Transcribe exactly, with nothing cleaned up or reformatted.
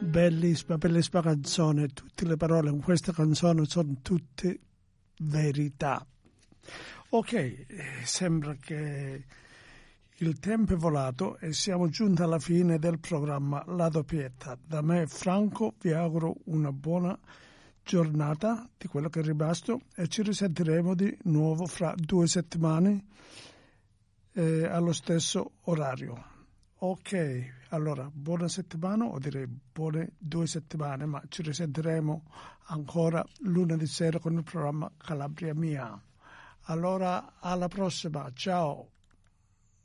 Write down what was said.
Bellissima, bellissima canzone. Tutte le parole in questa canzone sono tutte verità. Ok, eh, sembra che il tempo è volato e siamo giunti alla fine del programma La Doppietta. Da me, Franco, vi auguro una buona giornata di quello che è rimasto e ci risentiremo di nuovo fra due settimane eh, allo stesso orario. Ok, allora buona settimana, o direi buone due settimane, ma ci risentiremo ancora lunedì sera con il programma Calabria Mia. Allora, alla prossima, ciao!